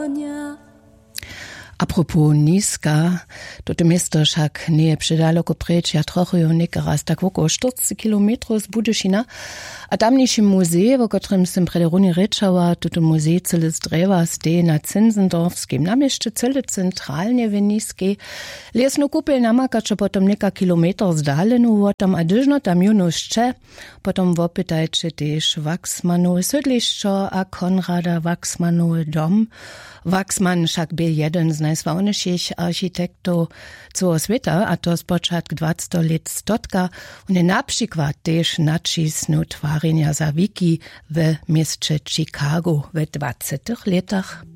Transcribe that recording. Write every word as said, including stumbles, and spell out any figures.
Apropos niska, to miasto však nie je předaleko preč, ja trochu jo nekeraz, tak okolo čtyřicet kilometrów z Budyšina. A tamniejszym muzej, o którym sem prederuni rečała, to muzej cele z drewa steje na Zinzendorfskim namieście, cele centralnie w Niskiej. Lesno kupel namakacze potom neka kilometr zdalenu, tam a dyżno tam juno szcze, potom wopytajcie też Wachsmanowe sydliszczo a Konrada Wachsmanowe dom. Wachsman však byl jeden z najsławniejszych architektów całego świata, a to z początku dwadzieścia lat stotka. On je na przykład też nacisnął twarzenia zawiki w mieście Chicago w dwudziestych latach.